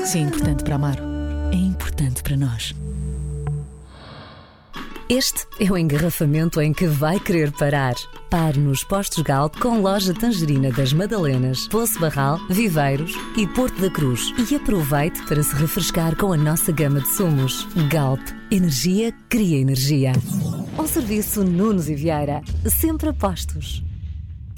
Se é importante para Amaro, é importante para nós. Este é o engarrafamento em que vai querer parar. Pare nos Postos Galp com loja Tangerina das Madalenas, Poço Barral, Viveiros e Porto da Cruz. E aproveite para se refrescar com a nossa gama de sumos. Galp. Energia cria energia. Ao serviço Nunes e Vieira. Sempre a postos.